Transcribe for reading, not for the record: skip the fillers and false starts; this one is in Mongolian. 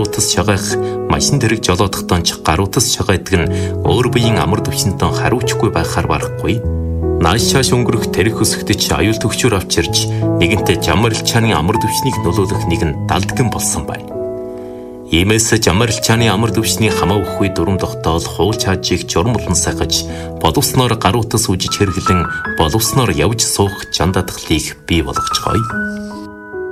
гаруутас шагаах машин тэрэг жолоодохтонч гаруутас шагаадаг нь өөр биеийн амар төвчнөд харуулчихгүй байхаар барахгүй. Нааш шааш өнгөрөх тэрэг хөсгөдөж аюул төвчөр авчирч нэгэнтээ жамарилчааны амар төвчнийг нөлөөлөх нэгэн далдган болсон байна. Иймээс жамарилчааны амар төвчний хамаахгүй дүрм тогтоол хуул чаажийг журам болон сахаж боловсноор гаруутас үжиж хэрэглэн боловсноор явж суух жандадгалыг бий болгоцгоё.